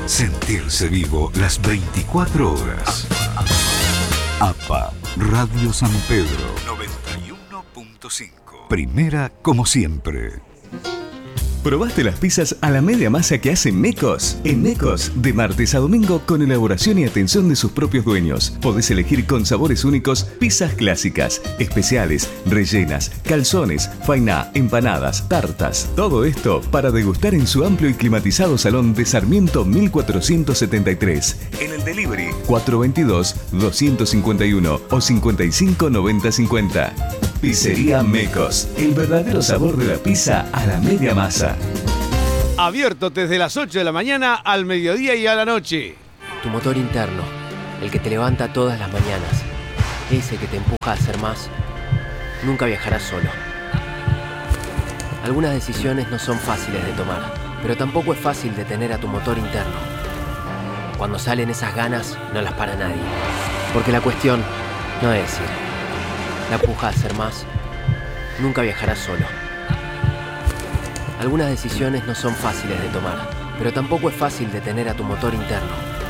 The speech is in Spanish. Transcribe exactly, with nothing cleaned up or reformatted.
Sentirse vivo las veinticuatro horas. A P A, Radio San Pedro, noventa y uno punto cinco. Primera como siempre. ¿Probaste las pizzas a la media masa que hace Mecos? En Mecos, de martes a domingo, con elaboración y atención de sus propios dueños. Podés elegir con sabores únicos pizzas clásicas, especiales, rellenas, calzones, fainá, empanadas, tartas. Todo esto para degustar en su amplio y climatizado salón de Sarmiento mil cuatrocientos setenta y tres. En el delivery cuatrocientos veintidós, doscientos cincuenta y uno o cincuenta y cinco noventa cincuenta. Pizzería Mecos, el verdadero sabor de la pizza a la media masa. Abierto desde las ocho de la mañana al mediodía y a la noche. Tu motor interno, el que te levanta todas las mañanas, ese que te empuja a hacer más, nunca viajarás solo. Algunas decisiones no son fáciles de tomar, pero tampoco es fácil detener a tu motor interno. Cuando salen esas ganas, no las para nadie. Porque la cuestión no es ir. La empuja a hacer más, nunca viajarás solo. Algunas decisiones no son fáciles de tomar, pero tampoco es fácil detener a tu motor interno.